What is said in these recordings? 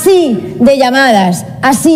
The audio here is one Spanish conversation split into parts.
así de llamadas,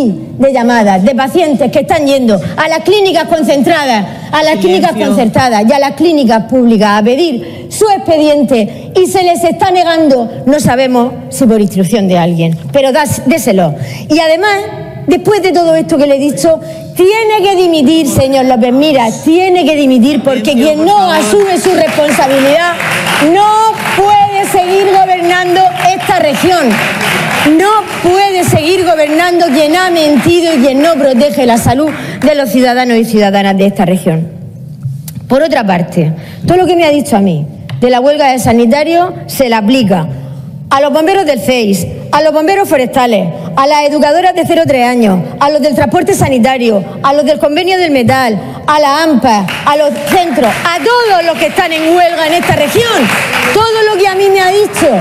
de pacientes que están yendo a las clínicas concentradas, a las clínicas concertadas y a las clínicas públicas a pedir su expediente y se les está negando, no sabemos si por instrucción de alguien, pero déselo. Y además, después de todo esto que le he dicho, tiene que dimitir, señor López Miras, tiene que dimitir, porque quien no asume su responsabilidad no puede seguir gobernando esta región. No puede seguir gobernando quien ha mentido y quien no protege la salud de los ciudadanos y ciudadanas de esta región. Por otra parte, todo lo que me ha dicho a mí de la huelga de sanitarios se la aplica a los bomberos del CEIS, a los bomberos forestales, a las educadoras de 0-3 años, a los del transporte sanitario, a los del convenio del metal, a la AMPA, a los centros, a todos los que están en huelga en esta región. Todo lo que a mí me ha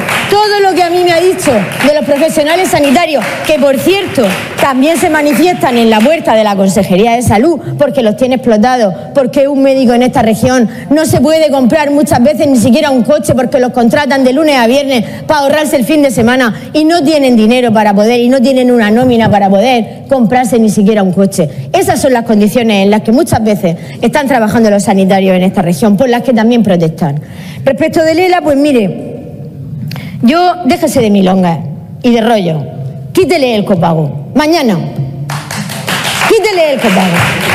dicho, de los profesionales sanitarios, que por cierto también se manifiestan en la puerta de la Consejería de Salud porque los tiene explotados, porque un médico en esta región no se puede comprar muchas veces ni siquiera un coche porque los contratan de lunes a viernes para ahorrarse el fin de semana y no tienen dinero para poder, y no tienen una nómina para poder comprarse ni siquiera un coche. Esas son las condiciones en las que muchas veces están trabajando los sanitarios en esta región, por las que también protestan. Respecto de Lela, pues mire, déjese de milongas y de rollo, quítele el copago, mañana, quítele el copago,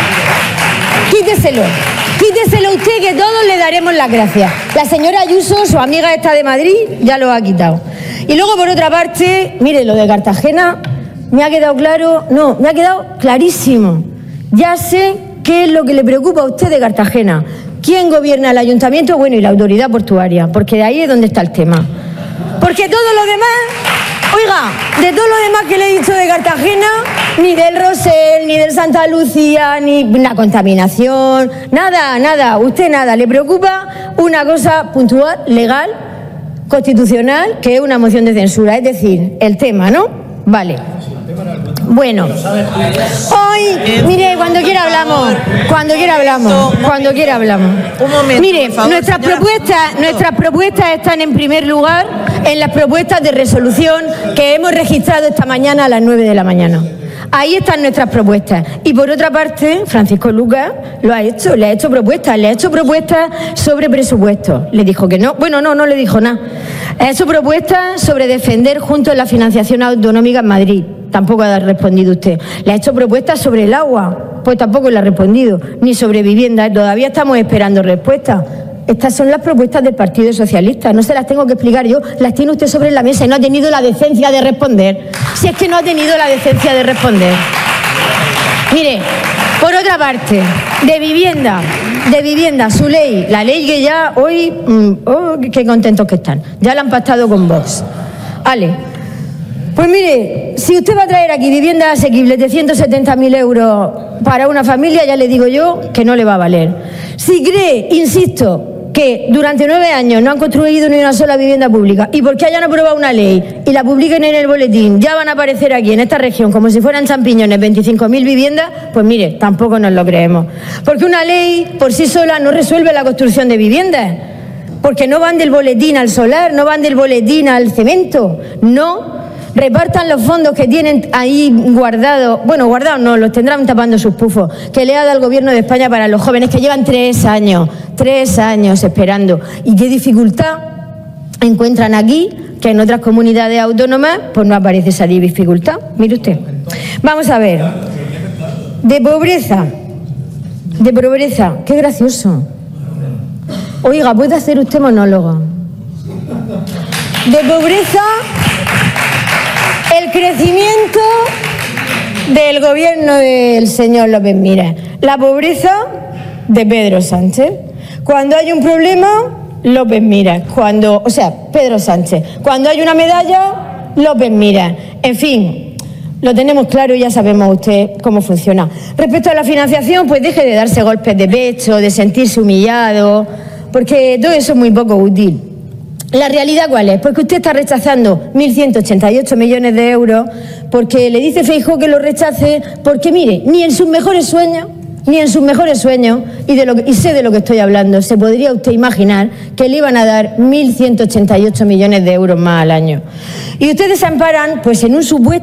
quíteselo usted, que todos le daremos las gracias. La señora Ayuso, su amiga esta de Madrid, ya lo ha quitado. Y luego, por otra parte, mire, lo de Cartagena, me ha quedado clarísimo. Ya sé qué es lo que le preocupa a usted de Cartagena. ¿Quién gobierna el ayuntamiento? Bueno, y la autoridad portuaria, porque de ahí es donde está el tema. Porque todo lo demás, oiga, de todo lo demás que le he dicho de Cartagena, ni del Rosell, ni del Santa Lucía, ni la contaminación, nada, usted nada. Le preocupa una cosa puntual, legal, constitucional, que es una moción de censura, es decir, el tema, ¿no? Vale. Bueno, hoy, mire, cuando quiera hablamos. Un momento, mire, por favor, nuestras propuestas están en primer lugar en las propuestas de resolución que hemos registrado esta mañana a las 9 de la mañana. Ahí están nuestras propuestas. Y por otra parte, Francisco Lucas le ha hecho propuestas sobre presupuestos. Le dijo que no. Bueno, no le dijo nada. Ha hecho propuestas sobre defender juntos la financiación autonómica en Madrid. Tampoco ha respondido usted. Le ha hecho propuestas sobre el agua. Pues tampoco le ha respondido. Ni sobre vivienda. Todavía estamos esperando respuestas. Estas son las propuestas del Partido Socialista. No se las tengo que explicar yo. Las tiene usted sobre la mesa y no ha tenido la decencia de responder. Si es que no ha tenido la decencia de responder. Mire, por otra parte, de vivienda, su ley, la ley que ya hoy, qué contentos que están. Ya la han pactado con Vox. Vale. Pues mire, si usted va a traer aquí viviendas asequibles de 170.000 euros para una familia, ya le digo yo que no le va a valer. Si cree, insisto, que durante 9 años no han construido ni una sola vivienda pública y porque hayan aprobado una ley y la publiquen en el boletín, ya van a aparecer aquí en esta región como si fueran champiñones 25.000 viviendas, pues mire, tampoco nos lo creemos. Porque una ley por sí sola no resuelve la construcción de viviendas, porque no van del boletín al solar, no van del boletín al cemento, no. Repartan los fondos que tienen ahí guardados, bueno, guardados no, los tendrán tapando sus pufos, que le ha dado el Gobierno de España para los jóvenes, que llevan 3 años esperando. ¿Y qué dificultad encuentran aquí, que en otras comunidades autónomas pues no aparece esa dificultad? Mire usted. Vamos a ver. De pobreza, qué gracioso. Oiga, ¿puede hacer usted monólogo? De pobreza, el crecimiento del gobierno del señor López Miras. La pobreza de Pedro Sánchez. Cuando hay un problema, López Miras. Pedro Sánchez. Cuando hay una medalla, López Miras. En fin, lo tenemos claro y ya sabemos usted cómo funciona. Respecto a la financiación, pues deje de darse golpes de pecho, de sentirse humillado, porque todo eso es muy poco útil. ¿La realidad cuál es? Pues que usted está rechazando 1.188 millones de euros porque le dice Feijóo que lo rechace porque, mire, ni en sus mejores sueños, y sé de lo que estoy hablando, se podría usted imaginar que le iban a dar 1.188 millones de euros más al año. Y ustedes se amparan pues en un supuesto